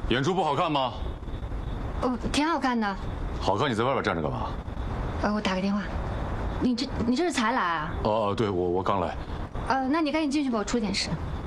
演出不好看吗？ 挺好看的。 好看，你在外边站着干嘛？ 我打个电话。你这是才来啊？ 哦，对，我刚来。 那你赶紧进去吧，我出点事。